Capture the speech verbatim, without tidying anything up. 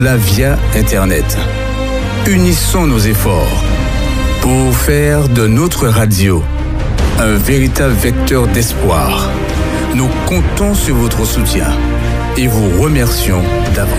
là via Internet. Unissons nos efforts pour faire de notre radio un véritable vecteur d'espoir. Nous comptons sur votre soutien et vous remercions d'avance.